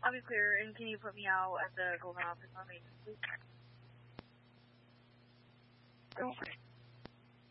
I'll be clear, and can you put me out at the Golden office on me, please? Go for it.